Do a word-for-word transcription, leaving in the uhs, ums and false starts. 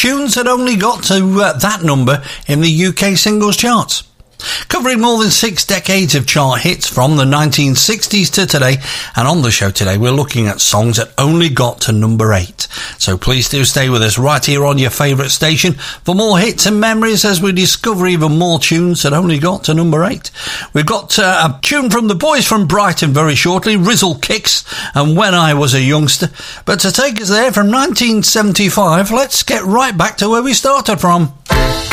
tunes that only got to uh, that number in the U K singles charts. Covering more than six decades of chart hits from the nineteen sixties to today, and on the show today we're looking at songs that only got to number eight. So please do stay with us right here on your favourite station for more hits and memories as we discover even more tunes that only got to number eight. We've got uh, a tune from the boys from Brighton very shortly, Rizzle Kicks and When I Was a Youngster. But to take us there from nineteen seventy-five, let's get right back to where we started from.